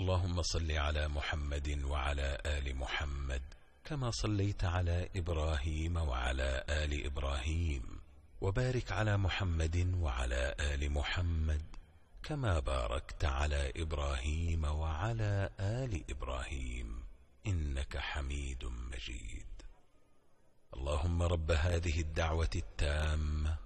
اللهم صل على محمد وعلى آل محمد كما صليت على إبراهيم وعلى آل إبراهيم، وبارك على محمد وعلى آل محمد كما باركت على إبراهيم وعلى آل إبراهيم إنك حميد مجيد. اللهم رب هذه الدعوة التامة